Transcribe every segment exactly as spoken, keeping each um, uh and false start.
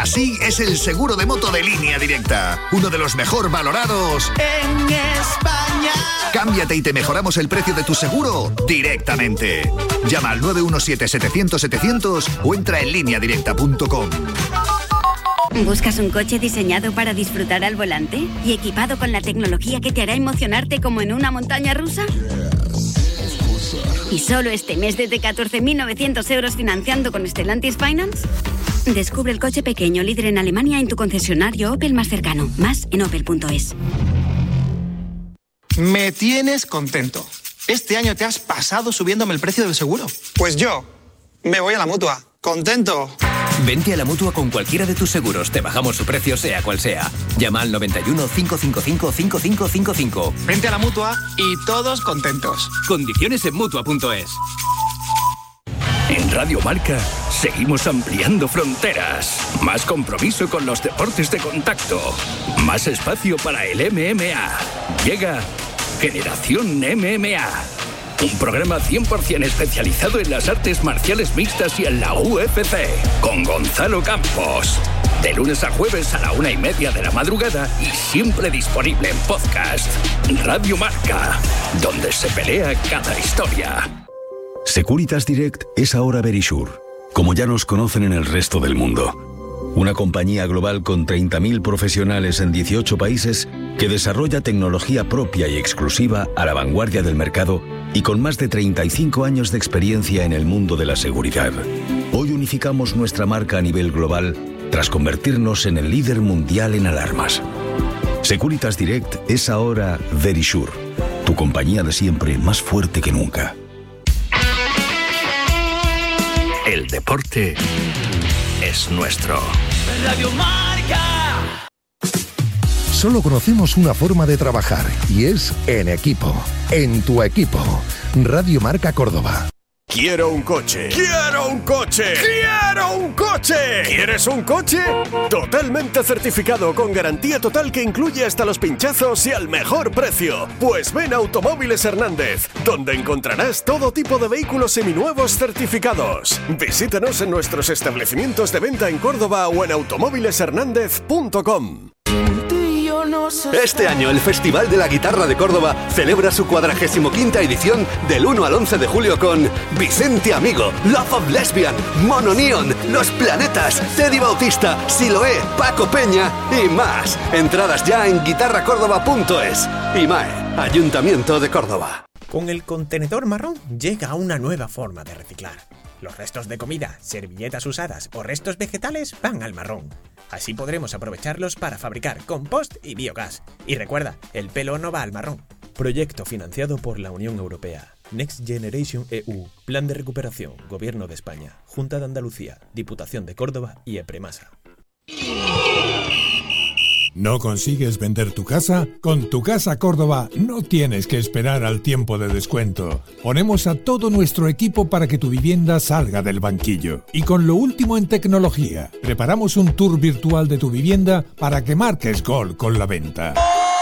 Así es el seguro de moto de Línea Directa, uno de los mejor valorados en España. Cámbiate y te mejoramos el precio de tu seguro directamente. Llama al nueve uno siete, setecientos, setecientos o entra en línea directa punto com. ¿Buscas un coche diseñado para disfrutar al volante y equipado con la tecnología que te hará emocionarte como en una montaña rusa? ¿Y solo este mes desde catorce mil novecientos euros financiando con Stellantis Finance? Descubre el coche pequeño líder en Alemania en tu concesionario Opel más cercano. Más en opel punto es. Me tienes contento. Este año te has pasado subiéndome el precio del seguro. Pues yo me voy a la Mutua. Contento. Vente a la Mutua con cualquiera de tus seguros. Te bajamos su precio sea cual sea. Llama al noventa y uno, cinco cinco cinco, cinco cinco cinco cinco. Vente a la Mutua y todos contentos. Condiciones en Mutua punto es. En Radio Marca seguimos ampliando fronteras. Más compromiso con los deportes de contacto. Más espacio para el M M A. Llega Generación M M A. Un programa cien por ciento especializado en las artes marciales mixtas y en la U F C. Con Gonzalo Campos. De lunes a jueves a la una y media de la madrugada y siempre disponible en podcast. Radio Marca. Donde se pelea cada historia. Securitas Direct es ahora Verisure, como ya nos conocen en el resto del mundo. Una compañía global con treinta mil profesionales en dieciocho países que desarrolla tecnología propia y exclusiva a la vanguardia del mercado y con más de treinta y cinco años de experiencia en el mundo de la seguridad. Hoy unificamos nuestra marca a nivel global tras convertirnos en el líder mundial en alarmas. Securitas Direct es ahora Verisure, tu compañía de siempre más fuerte que nunca. El deporte es nuestro. Radio Marca. Solo conocemos una forma de trabajar y es en equipo. En tu equipo. Radio Marca Córdoba. Quiero un coche. ¡Quiero un coche! ¡Quiero un coche! ¿Quieres un coche? Totalmente certificado, con garantía total que incluye hasta los pinchazos y al mejor precio. Pues ven a Automóviles Hernández, donde encontrarás todo tipo de vehículos seminuevos certificados. Visítanos en nuestros establecimientos de venta en Córdoba o en automóviles hernández punto com. Este año el Festival de la Guitarra de Córdoba celebra su cuadragésimo quinta edición del uno al once de julio con Vicente Amigo, Love of Lesbian, Mono Neon, Los Planetas, Teddy Bautista, Siloé, Paco Peña y más. Entradas ya en guitarra córdoba punto es. IMAE, Ayuntamiento de Córdoba. Con el contenedor marrón llega una nueva forma de reciclar. Los restos de comida, servilletas usadas o restos vegetales van al marrón. Así podremos aprovecharlos para fabricar compost y biogás. Y recuerda, el pelo no va al marrón. Proyecto financiado por la Unión Europea. Next Generation E U. Plan de recuperación. Gobierno de España. Junta de Andalucía. Diputación de Córdoba y EPREMASA. ¿No consigues vender tu casa? Con Tu Casa Córdoba no tienes que esperar al tiempo de descuento. Ponemos a todo nuestro equipo para que tu vivienda salga del banquillo. Y con lo último en tecnología, preparamos un tour virtual de tu vivienda para que marques gol con la venta.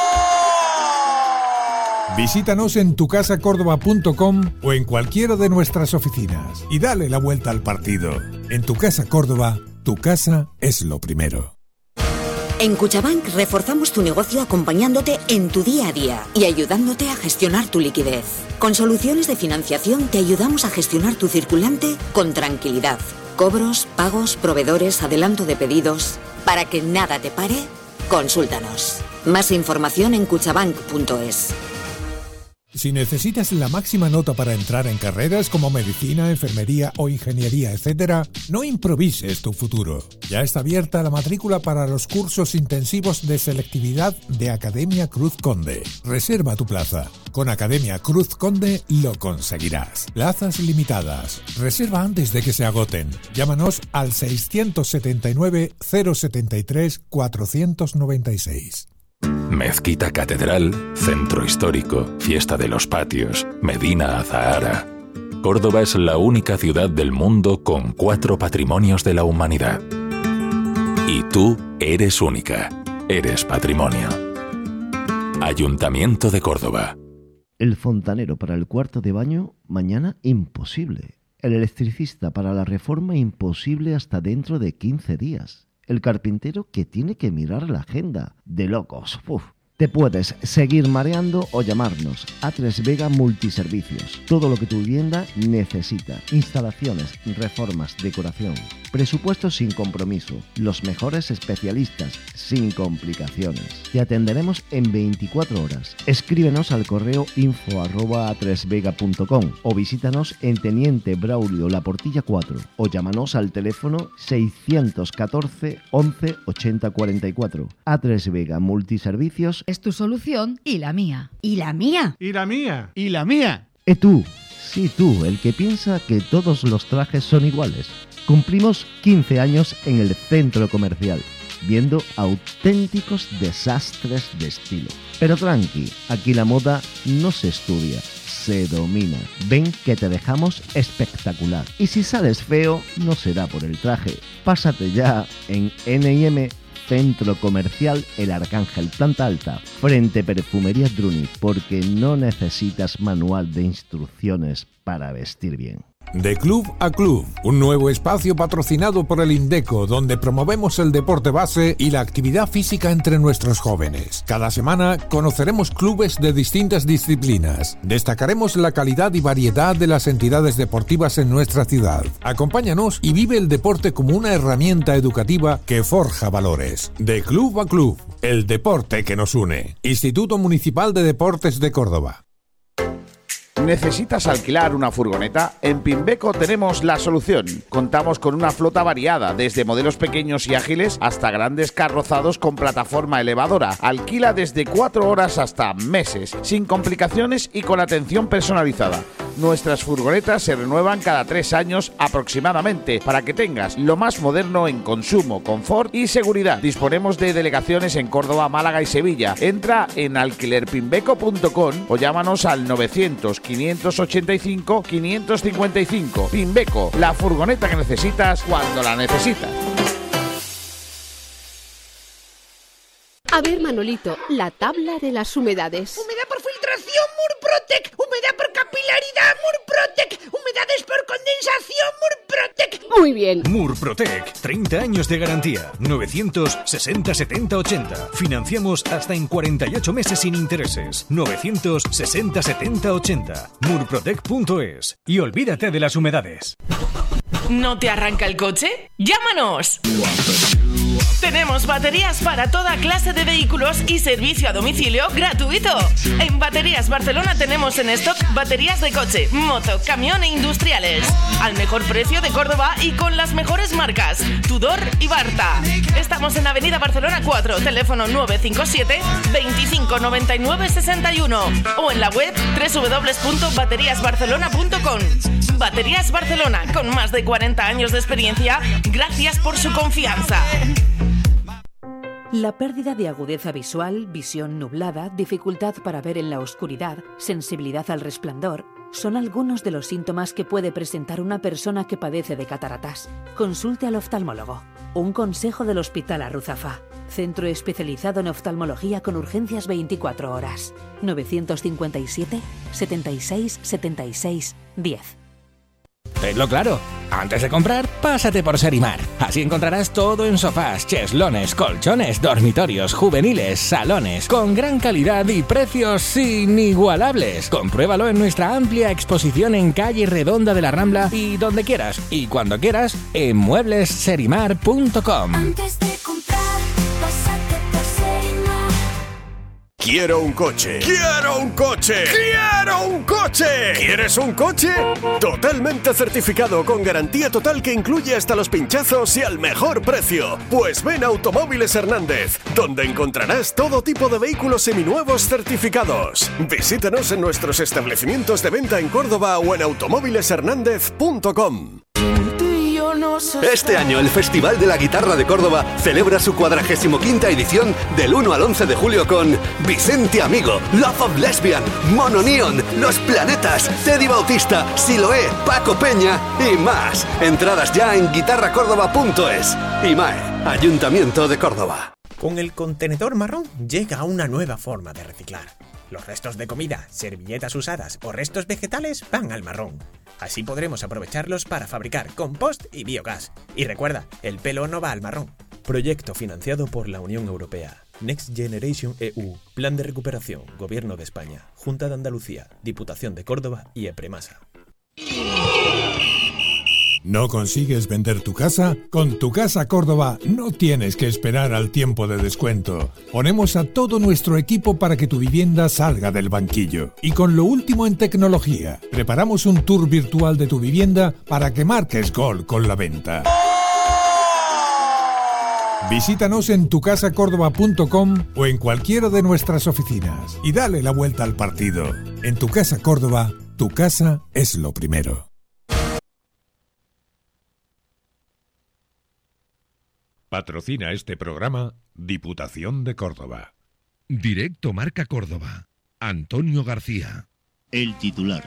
Visítanos en tu casa córdoba punto com o en cualquiera de nuestras oficinas y dale la vuelta al partido. En Tu Casa Córdoba, tu casa es lo primero. En Cuchabank reforzamos tu negocio acompañándote en tu día a día y ayudándote a gestionar tu liquidez. Con soluciones de financiación te ayudamos a gestionar tu circulante con tranquilidad. Cobros, pagos, proveedores, adelanto de pedidos. Para que nada te pare, consúltanos. Más información en cuchabank punto es. Si necesitas la máxima nota para entrar en carreras como medicina, enfermería o ingeniería, etcétera, no improvises tu futuro. Ya está abierta la matrícula para los cursos intensivos de selectividad de Academia Cruz Conde. Reserva tu plaza. Con Academia Cruz Conde lo conseguirás. Plazas limitadas. Reserva antes de que se agoten. Llámanos al seiscientos setenta y nueve, cero setenta y tres, cuatrocientos noventa y seis. Mezquita Catedral, Centro Histórico, Fiesta de los Patios, Medina Azahara. Córdoba es la única ciudad del mundo con cuatro patrimonios de la humanidad. Y tú eres única. Eres patrimonio. Ayuntamiento de Córdoba. El fontanero para el cuarto de baño, mañana imposible. El electricista para la reforma, imposible hasta dentro de quince días. el carpintero que tiene que mirar la agenda. De locos. Uf. Te puedes seguir mareando o llamarnos. A tres Vega Multiservicios. Todo lo que tu vivienda necesita. Instalaciones, reformas, decoración. Presupuestos sin compromiso. Los mejores especialistas, sin complicaciones. Te atenderemos en veinticuatro horas. Escríbenos al correo info arroba a tres vega punto com o visítanos en Teniente Braulio La Portilla cuatro o llámanos al teléfono seiscientos catorce once ochenta cuarenta y cuatro. A tres Vega Multiservicios es tu solución y la mía. ¿Y la mía? ¿Y la mía? ¿Y la mía? ¿Y tú? Sí, tú, el que piensa que todos los trajes son iguales. Cumplimos quince años en el centro comercial, viendo auténticos desastres de estilo. Pero tranqui, aquí la moda no se estudia, se domina. Ven que te dejamos espectacular. Y si sales feo, no será por el traje. Pásate ya en N y M Centro Comercial El Arcángel, planta alta, frente Perfumería Druni, porque no necesitas manual de instrucciones para vestir bien. De Club a Club, un nuevo espacio patrocinado por el Indeco, donde promovemos el deporte base y la actividad física entre nuestros jóvenes. Cada semana conoceremos clubes de distintas disciplinas. Destacaremos la calidad y variedad de las entidades deportivas en nuestra ciudad. Acompáñanos y vive el deporte como una herramienta educativa que forja valores. De Club a Club, el deporte que nos une. Instituto Municipal de Deportes de Córdoba. ¿Necesitas alquilar una furgoneta? En Pimbeco tenemos la solución. Contamos con una flota variada, desde modelos pequeños y ágiles hasta grandes carrozados con plataforma elevadora. Alquila desde cuatro horas hasta meses, sin complicaciones y con atención personalizada. Nuestras furgonetas se renuevan cada tres años aproximadamente para que tengas lo más moderno en consumo, confort y seguridad. Disponemos de delegaciones en Córdoba, Málaga y Sevilla. Entra en alquiler pimbeco punto com o llámanos al novecientos, quinientos ochenta y cinco, quinientos cincuenta y cinco. Pimbeco, la furgoneta que necesitas cuando la necesitas. A ver, Manolito, la tabla de las humedades. Humedad por filtración, Murprotec. Humedad por capilaridad, Murprotec. Humedades por condensación, Murprotec. Muy bien. Murprotec, treinta años de garantía. novecientos sesenta setenta ochenta. Financiamos hasta en cuarenta y ocho meses sin intereses. novecientos sesenta setenta ochenta. murprotec punto es. Y olvídate de las humedades. ¿No te arranca el coche? ¡Llámanos! Tenemos baterías para toda clase de vehículos y servicio a domicilio gratuito. En Baterías Barcelona tenemos en stock baterías de coche, moto, camión e industriales. Al mejor precio de Córdoba y con las mejores marcas, Tudor y Barta. Estamos en Avenida Barcelona cuatro, teléfono nueve cinco siete, veinticinco noventa y nueve sesenta y uno o en la web doble u doble u doble u punto baterías barcelona punto com. Baterías Barcelona, con más de cuarenta años de experiencia, gracias por su confianza. La pérdida de agudeza visual, visión nublada, dificultad para ver en la oscuridad, sensibilidad al resplandor, son algunos de los síntomas que puede presentar una persona que padece de cataratas. Consulte al oftalmólogo. Un consejo del Hospital Arruzafa. Centro especializado en oftalmología con urgencias veinticuatro horas. novecientos cincuenta y siete, setenta y seis, setenta y seis, diez. Tenlo claro, antes de comprar, pásate por Serimar. Así encontrarás todo en sofás, cheslones, colchones, dormitorios, juveniles, salones, con gran calidad y precios inigualables. Compruébalo en nuestra amplia exposición en calle Redonda de la Rambla y donde quieras, y cuando quieras, en muebles serimar punto com. Antes de comprar, pásate por Serimar. Quiero un coche. ¡Quiero un coche! ¡Quiero un coche! ¿Quieres un coche? Totalmente certificado con garantía total que incluye hasta los pinchazos y al mejor precio. Pues ven a Automóviles Hernández, donde encontrarás todo tipo de vehículos seminuevos certificados. Visítanos en nuestros establecimientos de venta en Córdoba o en automóviles hernández punto com. Este año el Festival de la Guitarra de Córdoba celebra su cuadragésimo quinta edición del uno al once de julio con Vicente Amigo, Love of Lesbian, Mono Neon, Los Planetas, Teddy Bautista, Siloé, Paco Peña y más. Entradas ya en guitarra córdoba punto es. IMAE, Ayuntamiento de Córdoba. Con el contenedor marrón llega una nueva forma de reciclar. Los restos de comida, servilletas usadas o restos vegetales van al marrón. Así podremos aprovecharlos para fabricar compost y biogás. Y recuerda, el pelo no va al marrón. Proyecto financiado por la Unión Europea. Next Generation E U. Plan de recuperación. Gobierno de España. Junta de Andalucía. Diputación de Córdoba y Epremasa. ¿No consigues vender tu casa? Con Tu Casa Córdoba no tienes que esperar al tiempo de descuento. Ponemos a todo nuestro equipo para que tu vivienda salga del banquillo. Y con lo último en tecnología, preparamos un tour virtual de tu vivienda para que marques gol con la venta. Visítanos en tu casa córdoba punto com o en cualquiera de nuestras oficinas y dale la vuelta al partido. En Tu Casa Córdoba, tu casa es lo primero. Patrocina este programa Diputación de Córdoba. Directo Marca Córdoba. Antonio García. El titular.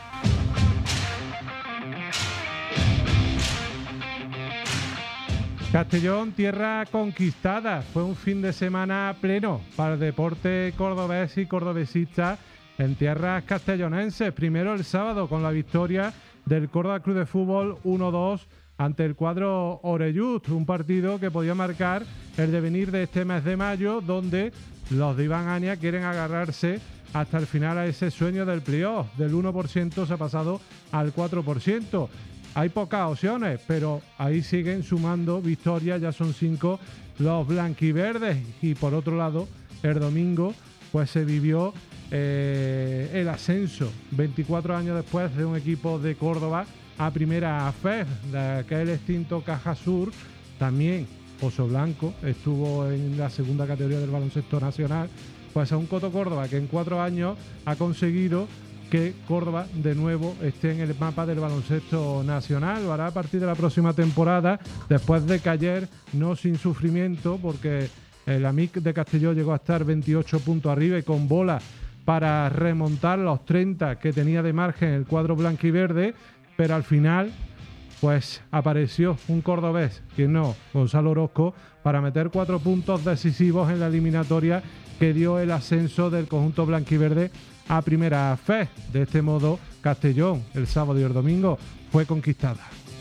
Castellón, tierra conquistada. Fue un fin de semana pleno para el deporte cordobés y cordobesista en tierras castellonenses. Primero el sábado con la victoria del Córdoba Club de Fútbol uno dos ante el cuadro Oreyud, un partido que podía marcar el devenir de este mes de mayo, donde los de Iván Ania quieren agarrarse hasta el final a ese sueño del playoff. Del uno por ciento se ha pasado al cuatro por ciento. Hay pocas opciones, pero ahí siguen sumando victorias, ya son cinco los blanquiverdes. Y por otro lado, el domingo pues se vivió eh, el ascenso, veinticuatro años después, de un equipo de Córdoba a Primera F E F, de aquel extinto Caja Sur. También Pozo Blanco estuvo en la segunda categoría del baloncesto nacional. Pues a un Coto Córdoba que en cuatro años ha conseguido que Córdoba de nuevo esté en el mapa del baloncesto nacional. Lo hará a partir de la próxima temporada, después de que ayer, no sin sufrimiento, porque el Amic de Castelló llegó a estar veintiocho puntos arriba y con bola para remontar los treinta que tenía de margen el cuadro blanquiverde, pero al final pues apareció un cordobés, que no, Gonzalo Orozco, para meter cuatro puntos decisivos en la eliminatoria que dio el ascenso del conjunto blanquiverde a Primera F E F. De este modo, Castellón, el sábado y el domingo, fue conquistada.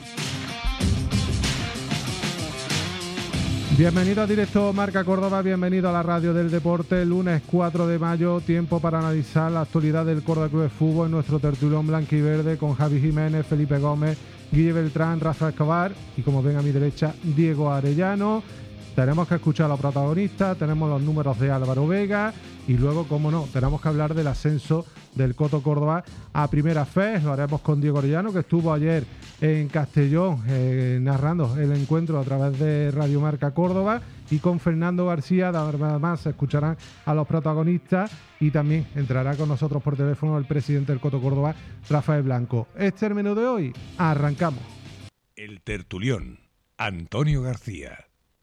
Bienvenido a Directo Marca Córdoba, bienvenido a la radio del deporte. Lunes cuatro de mayo, tiempo para analizar la actualidad del Córdoba Club de Fútbol en nuestro tertulión blanquiverde con Javi Jiménez, Felipe Gómez, Guille Beltrán, Rafa Escobar y, como ven a mi derecha, Diego Arellano. Tenemos que escuchar a los protagonistas, tenemos los números de Álvaro Vega y luego, como no, tenemos que hablar del ascenso del Coto Córdoba a Primera F E F. Lo haremos con Diego Arellano, que estuvo ayer en Castellón eh, narrando el encuentro a través de Radio Marca Córdoba, y con Fernando García. Además escucharán a los protagonistas y también entrará con nosotros por teléfono el presidente del Coto Córdoba, Rafael Blanco. Este es el menú de hoy. Arrancamos. El tertulión. Antonio García.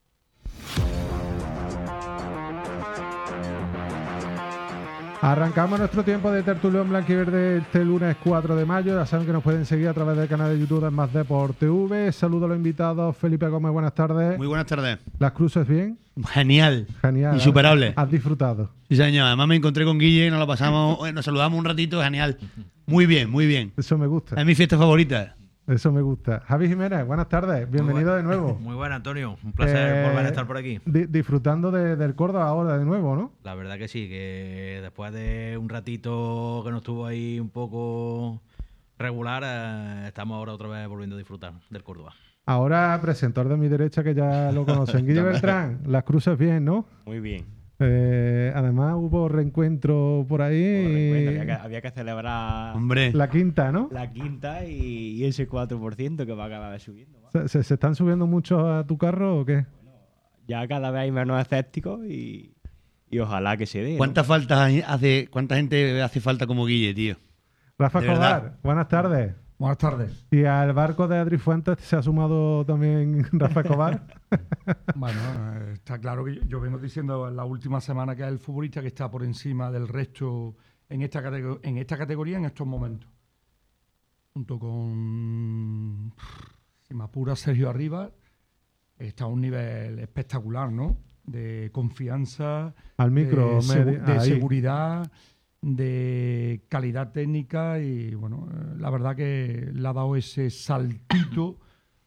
Arrancamos nuestro tiempo de tertulión blanquiverde este lunes cuatro de mayo. Ya saben que nos pueden seguir a través del canal de YouTube de Más Deport T V. Saludo a los invitados. Felipe Gómez, buenas tardes. Muy buenas tardes. ¿Las cruces bien? Genial. Genial. Insuperable. ¿Has disfrutado? Sí, señor. Además me encontré con Guille, nos lo pasamos, nos saludamos un ratito, genial. Muy bien, muy bien. Eso me gusta. Es mi fiesta favorita. Eso me gusta. Javi Jiménez, buenas tardes. Bienvenido buen, de nuevo. Muy buena, Antonio. Un placer eh, volver a estar por aquí. Di disfrutando de, del Córdoba ahora de nuevo, ¿no? La verdad que sí, que después de un ratito que nos estuvo ahí un poco regular, eh, estamos ahora otra vez volviendo a disfrutar del Córdoba. Ahora, presentador de mi derecha, que ya lo conocen, Guille Beltrán. Las cruces bien, ¿no? Muy bien. Eh, además hubo reencuentro por ahí. Reencuentro. Había, que, había que celebrar Hombre. la quinta, ¿no? La quinta y, y ese cuatro por ciento que va a acabar subiendo. ¿Se, se, ¿Se están subiendo mucho a tu carro o qué? Bueno, ya cada vez hay menos escépticos y, y ojalá que se dé, ¿no? ¿Cuánta falta hace, cuánta gente hace falta como Guille, tío? Rafa Escobar, buenas tardes. Buenas tardes. ¿Y al barco de Adri Fuentes se ha sumado también Rafa Escobar? Bueno, está claro que yo vengo diciendo en la última semana que es el futbolista que está por encima del resto en esta, en esta categoría en estos momentos. Junto con, si me apura, Sergio Arribas, está a un nivel espectacular, ¿no? De confianza, al micro, de, segu de ahí. seguridad, de calidad técnica y, bueno, la verdad que le ha dado ese saltito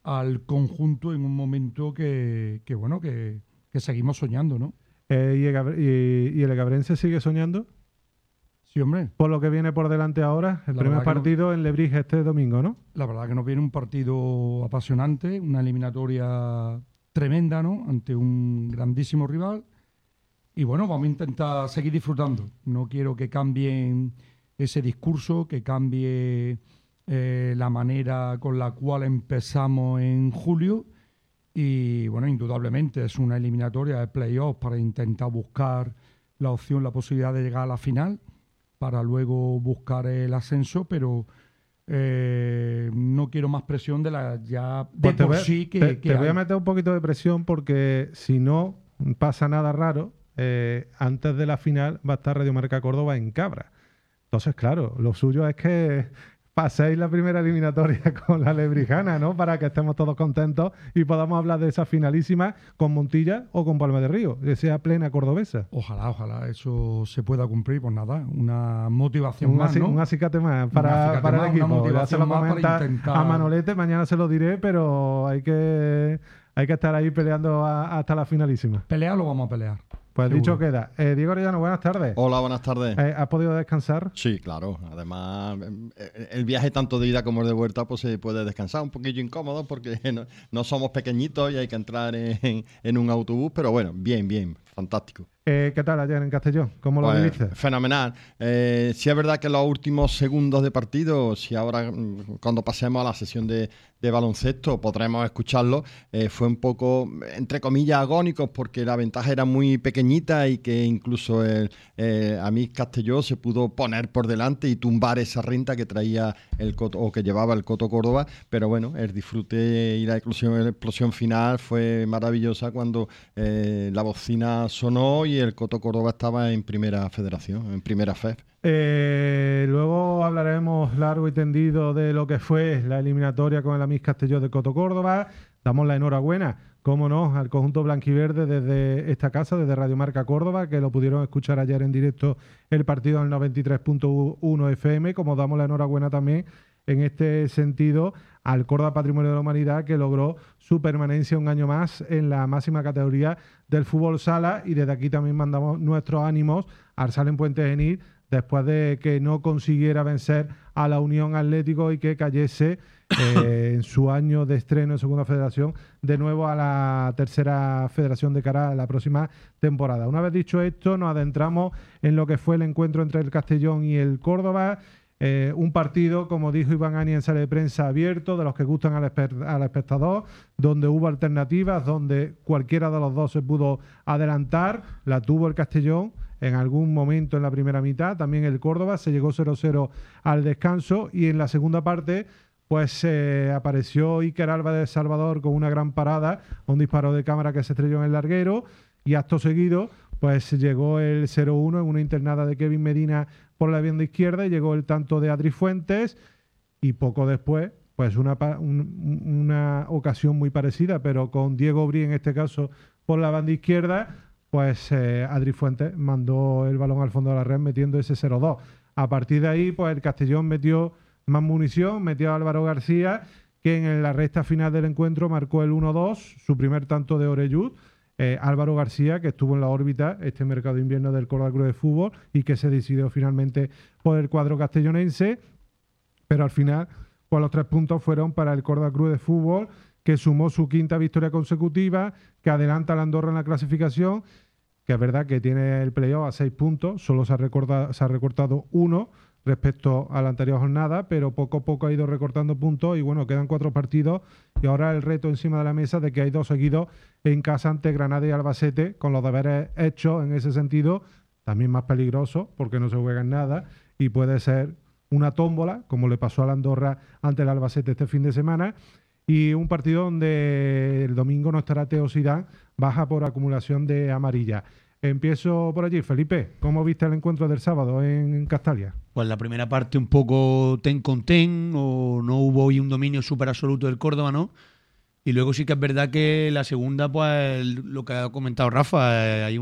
al conjunto en un momento que, que bueno, que, que seguimos soñando, ¿no? Eh, ¿y, el, Gabr- y, ¿Y el Gabrense sigue soñando? Sí, hombre. Por lo que viene por delante ahora, el La primer verdad que no- partido en Lebrige este domingo, ¿no? La verdad que nos viene un partido apasionante, una eliminatoria tremenda, ¿no? Ante un grandísimo rival. Y bueno, vamos a intentar seguir disfrutando. No quiero que cambien ese discurso, que cambie eh, la manera con la cual empezamos en julio. Y bueno, indudablemente es una eliminatoria de playoff para intentar buscar la opción, la posibilidad de llegar a la final, para luego buscar el ascenso, pero eh, no quiero más presión de la ya de Pues te por voy a- sí que, te, que te voy hay. a meter un poquito de presión porque si no pasa nada raro, eh, antes de la final va a estar Radio Marca Córdoba en Cabra. Entonces, claro, lo suyo es que paséis la primera eliminatoria con la Lebrijana, ¿no? Para que estemos todos contentos y podamos hablar de esa finalísima con Montilla o con Palma de Río, que sea plena cordobesa. Ojalá, ojalá eso se pueda cumplir. Pues nada, una motivación Un, más, aci- ¿no? un acicate más Un para, acicate para más, el una equipo. Ya se motivación lo más para comenta intentar- a Manolete, mañana se lo diré, pero hay que, hay que estar ahí peleando a- hasta la finalísima. Pelear lo vamos a pelear. Pues Seguro. dicho queda. Eh, Diego Arellano, buenas tardes. Hola, buenas tardes. Eh, ¿Has podido descansar? Sí, claro. Además, eh, el viaje tanto de ida como de vuelta, pues se puede descansar. Un poquillo incómodo porque no, no somos pequeñitos y hay que entrar en, en un autobús, pero bueno, bien, bien, fantástico. Eh, ¿Qué tal ayer en Castellón? ¿Cómo lo Pues, viviste? fenomenal. Eh, sí es verdad que los últimos segundos de partido, si ahora mm, cuando pasemos a la sesión de, de baloncesto podremos escucharlo, eh, fue un poco, entre comillas, agónicos porque la ventaja era muy pequeñita y que incluso el, eh, a mí Castelló se pudo poner por delante y tumbar esa renta que traía el Coto, o que llevaba el Coto Córdoba, pero bueno, el disfrute y la explosión, la explosión final fue maravillosa cuando eh, la bocina sonó y el Coto Córdoba estaba en primera federación, en primera F E F. Eh, luego hablaremos largo y tendido de lo que fue la eliminatoria con el Amis Castelló de Coto Córdoba. Damos la enhorabuena, cómo no, al conjunto blanquiverde desde esta casa, desde Radio Marca Córdoba, que lo pudieron escuchar ayer en directo el partido en el noventa y tres punto uno F M, como damos la enhorabuena también en este sentido al Córdoba Patrimonio de la Humanidad, que logró su permanencia un año más en la máxima categoría del fútbol sala, y desde aquí también mandamos nuestros ánimos al Salen Puente Genil después de que no consiguiera vencer a la Unión Atlético y que cayese eh, en su año de estreno en Segunda Federación de nuevo a la Tercera Federación de cara a la próxima temporada. Una vez dicho esto, nos adentramos en lo que fue el encuentro entre el Castellón y el Córdoba. Eh, un partido, como dijo Iván Ani en sala de prensa, abierto, de los que gustan al, espe- al espectador, donde hubo alternativas, donde cualquiera de los dos se pudo adelantar. La tuvo el Castellón en algún momento en la primera mitad, también el Córdoba, se llegó cero cero al descanso, y en la segunda parte pues eh, apareció Iker Álvarez de Salvador con una gran parada, un disparo de cámara que se estrelló en el larguero, y acto seguido pues llegó el cero uno en una internada de Kevin Medina por la banda izquierda, y llegó el tanto de Adri Fuentes, y poco después pues una, pa- un- una ocasión muy parecida, pero con Diego Bri en este caso por la banda izquierda, pues eh, Adri Fuentes mandó el balón al fondo de la red metiendo ese cero dos. A partir de ahí, pues el Castellón metió más munición, metió a Álvaro García, que en la recta final del encuentro marcó el uno dos, su primer tanto de Oreyud. Eh, Álvaro García, que estuvo en la órbita este mercado de invierno del Córdoba Club de Fútbol y que se decidió finalmente por el cuadro castellonense, pero al final pues los tres puntos fueron para el Córdoba Club de Fútbol, que sumó su quinta victoria consecutiva, que adelanta a la Andorra en la clasificación, que es verdad que tiene el playoff a seis puntos, solo se ha, recortado, se ha recortado uno respecto a la anterior jornada, pero poco a poco ha ido recortando puntos, y bueno, quedan cuatro partidos, y ahora el reto encima de la mesa de que hay dos seguidos en casa ante Granada y Albacete, con los deberes hechos en ese sentido, también más peligroso porque no se juega en nada, y puede ser una tómbola, como le pasó a la Andorra ante el Albacete este fin de semana, y un partido donde el domingo no estará Teo Zidane, baja por acumulación de amarilla. Empiezo por allí. Felipe, ¿cómo viste el encuentro del sábado en Castalia? Pues la primera parte un poco ten con ten, o no hubo hoy un dominio súper absoluto del Córdoba, ¿no? Y luego sí que es verdad que la segunda, pues lo que ha comentado Rafa, eh, hay